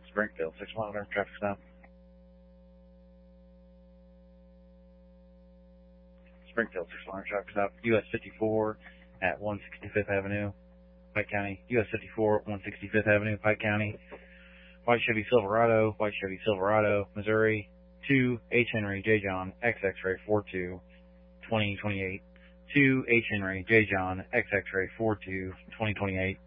Springfield, 6 mile traffic stop. Springfield, 6 mile traffic stop. US 54 at 165th Avenue, Pike County. US 54, 165th Avenue, Pike County. White Chevy Silverado, Missouri. 2 H. Henry J. John, X X-ray 42, 2028. 2 H. Henry J. John, X X-ray 42, 2028.